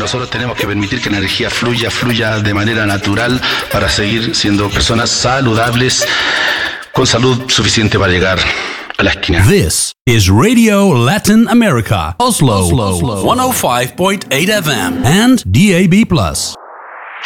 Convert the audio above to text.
nosotros tenemos que permitir que la energía fluya de manera natural para seguir siendo personas saludables con salud suficiente para llegar a la esquina. This is Radio Latin America, Oslo 105.8 FM and DAB+.